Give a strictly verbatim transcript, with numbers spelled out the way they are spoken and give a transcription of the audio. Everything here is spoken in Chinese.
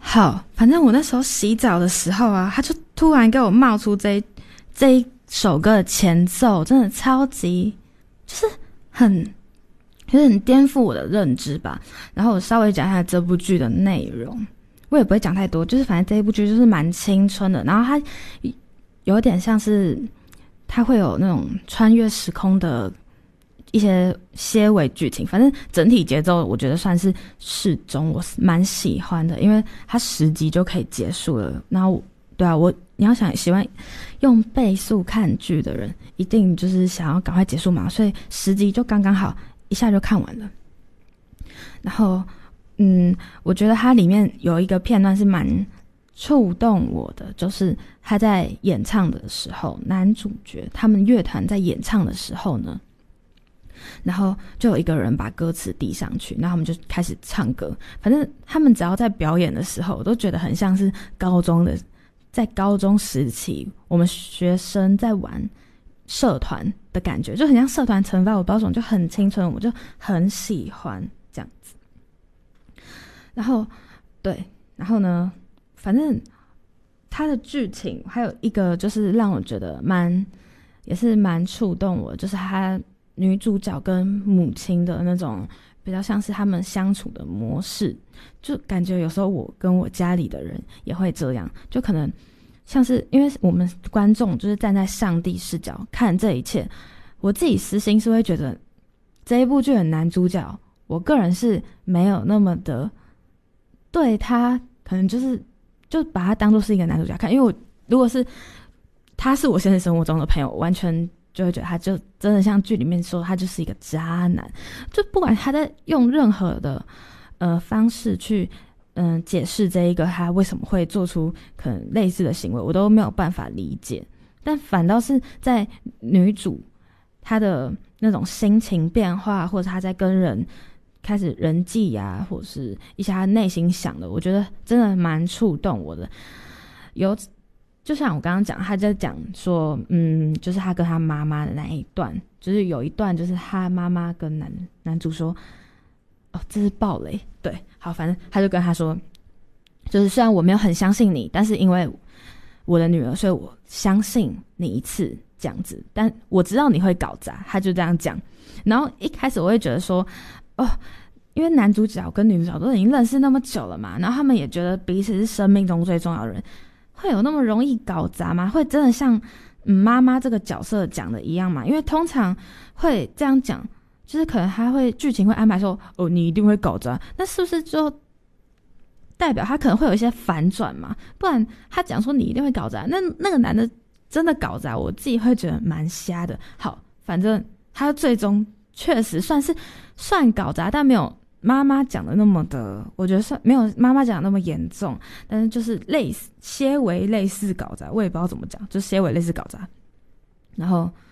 好，反正我那时候洗澡的时候啊，他就突然给我冒出这一这一首歌的前奏，真的超级就是很有点颠覆我的认知吧。然后我稍微讲一下这部剧的内容，我也不会讲太多，就是反正这一部剧就是蛮青春的，然后它有点像是它会有那种穿越时空的一些些微剧情，反正整体节奏我觉得算是适中，我蛮喜欢的，因为它十集就可以结束了。然后对啊，我你要想喜欢用倍速看剧的人，一定就是想要赶快结束嘛，所以十集就刚刚好，一下就看完了。然后嗯，我觉得它里面有一个片段是蛮触动我的，就是他在演唱的时候，男主角他们乐团在演唱的时候呢，然后就有一个人把歌词递上去，然后他们就开始唱歌。反正他们只要在表演的时候，我都觉得很像是高中的，在高中时期我们学生在玩社团的感觉，就很像社团惩罚，我不知道什么，就很青春，我就很喜欢这样子。然后对，然后呢，反正它的剧情还有一个就是让我觉得蛮也是蛮触动我，就是他女主角跟母亲的那种比较像是他们相处的模式，就感觉有时候我跟我家里的人也会这样，就可能像是因为我们观众就是站在上帝视角看这一切，我自己私心是会觉得这一部剧的男主角，我个人是没有那么的对他，可能就是就把他当作是一个男主角看，因为我如果是他是我现实生活中的朋友，完全就会觉得他就真的像剧里面说他就是一个渣男，就不管他在用任何的呃方式去嗯、呃、解释这一个他为什么会做出可能类似的行为，我都没有办法理解。但反倒是在女主她的那种心情变化，或者她在跟人开始人际啊，或者是一些她内心想的，我觉得真的蛮触动我的。有就像我刚刚讲，他在讲说嗯就是他跟他妈妈的那一段，就是有一段就是他妈妈跟男男主说，哦这是暴雷，对，好，反正他就跟他说，就是虽然我没有很相信你，但是因为我的女儿，所以我相信你一次这样子，但我知道你会搞砸，他就这样讲。然后一开始我会觉得说哦，因为男主角跟女主角都已经认识那么久了嘛，然后他们也觉得彼此是生命中最重要的人，会有那么容易搞砸吗？会真的像嗯妈妈这个角色讲的一样吗？因为通常会这样讲，就是可能他会剧情会安排说哦你一定会搞砸，那是不是就代表他可能会有一些反转嘛？不然他讲说你一定会搞砸，那那个男的真的搞砸，我自己会觉得蛮瞎的。好，反正他最终确实算是算搞砸，但没有妈妈讲的那么的，我觉得算没有妈妈讲的那么严重，但是就是类似些微类似搞砸，我也不知道怎么讲，就些微类似搞砸。然后